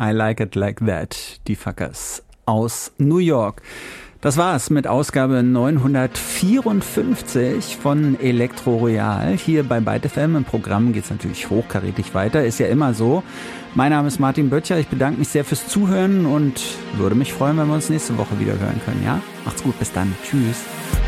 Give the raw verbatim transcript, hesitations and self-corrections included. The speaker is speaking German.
I Like It Like That, die Fuckers aus New York. Das war's mit Ausgabe neunhundertvierundfünfzig von Elektro Royal. Hier bei Byte F M im Programm geht's natürlich hochkarätig weiter, ist ja immer so. Mein Name ist Martin Böttcher, ich bedanke mich sehr fürs Zuhören und würde mich freuen, wenn wir uns nächste Woche wieder hören können, ja? Macht's gut, bis dann, tschüss.